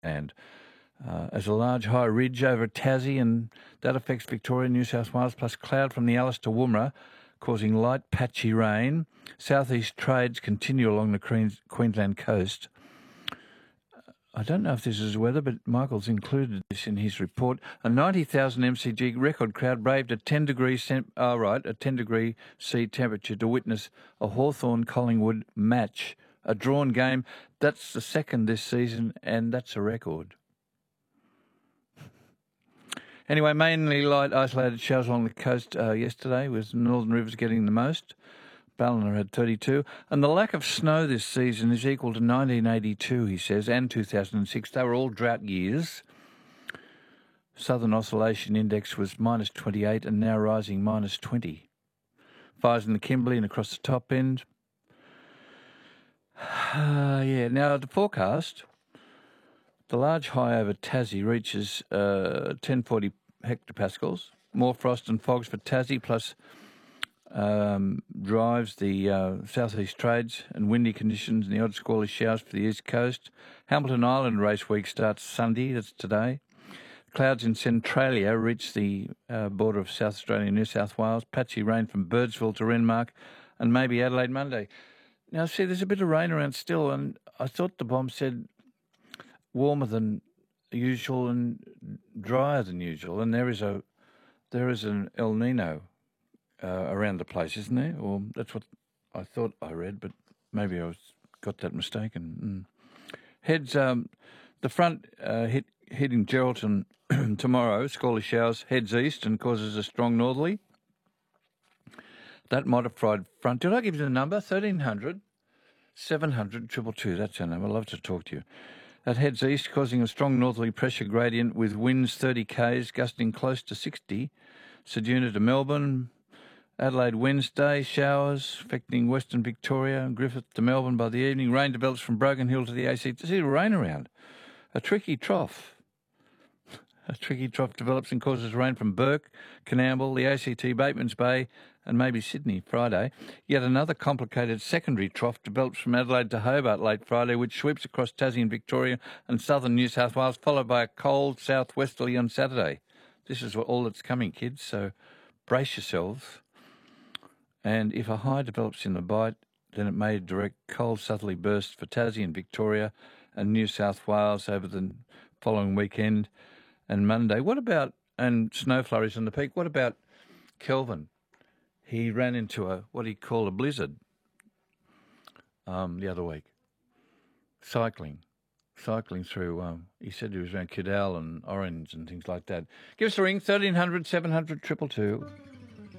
And as a large high ridge over Tassie, and that affects Victoria, New South Wales, plus cloud from the Alice to Woomera, causing light patchy rain. Southeast trades continue along the Queensland coast. I don't know if this is weather, but Michael's included this in his report. A 90,000 MCG record crowd braved a 10 degree C temperature to witness a Hawthorn-Collingwood match, a drawn game. That's the second this season, and that's a record. Anyway, mainly light isolated showers along the coast yesterday, with Northern Rivers getting the most. Ballina had 32. And the lack of snow this season is equal to 1982, he says, and 2006. They were all drought years. Southern Oscillation Index was minus 28 and now rising minus 20. Fires in the Kimberley and across the top end. Now the forecast. The large high over Tassie reaches 1040 hectopascals. More frost and fogs for Tassie, plus drives the southeast trades and windy conditions and the odd squally showers for the east coast. Hamilton Island race week starts Sunday, that's today. Clouds in Centralia reach the border of South Australia and New South Wales. Patchy rain from Birdsville to Renmark and maybe Adelaide Monday. Now, see, there's a bit of rain around still, and I thought the bomb said warmer than usual and drier than usual, and there is an El Nino around the place, isn't there? Or that's what I thought I read, but maybe got that mistaken. Heads the front hitting Geraldton tomorrow. Squally showers heads east and causes a strong northerly. That modified front. Did I give you the number? 1300 700 222. That's our number. I'd love to talk to you. That heads east, causing a strong northerly pressure gradient with winds 30 k's, gusting close to 60. Ceduna to Melbourne. Adelaide Wednesday, showers affecting Western Victoria. Griffith to Melbourne by the evening. Rain develops from Broken Hill to the ACT. See, rain around. A tricky trough. A tricky trough develops and causes rain from Bourke, Coonamble, the ACT, Bateman's Bay, and maybe Sydney Friday. Yet another complicated secondary trough develops from Adelaide to Hobart late Friday, which sweeps across Tassie and Victoria and southern New South Wales, followed by a cold southwesterly on Saturday. This is all that's coming, kids, so brace yourselves. And if a high develops in the Bight, then it may direct cold southerly bursts for Tassie and Victoria and New South Wales over the following weekend and Monday. And snow flurries on the peak. What about Kelvin? He ran into what he called a blizzard the other week. Cycling through, he said he was around Kidal and Orange and things like that. Give us a ring, 1300 700 222.